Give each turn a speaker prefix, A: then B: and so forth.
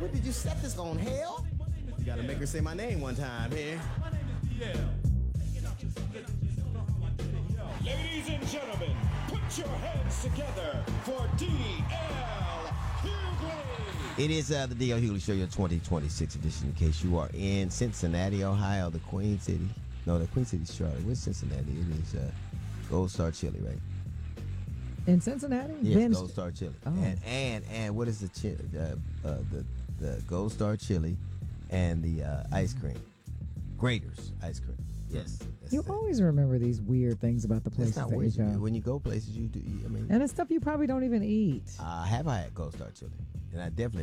A: What did you set this on, hell? You gotta make her say my name one time here.
B: Ladies and gentlemen, put your hands together for D.L. Hughley.
A: It is the D.L. Hughley Show, your 2026 edition. In case you are in Cincinnati, Ohio, the Queen City. No, the Queen City's Charlotte. Where's Cincinnati? It is Gold Star Chili, right?
C: In Cincinnati?
A: Yes, Gold Star Chili.
C: Oh.
A: And what is the chili? The Gold Star Chili and the ice cream. Grater's ice cream. Yes.
C: You always remember these weird things about the places
A: That's not
C: that
A: weird.
C: you go.
A: When you go places, you do. I mean,
C: and it's stuff you probably don't even eat.
A: have I had Gold Star Chili? And I definitely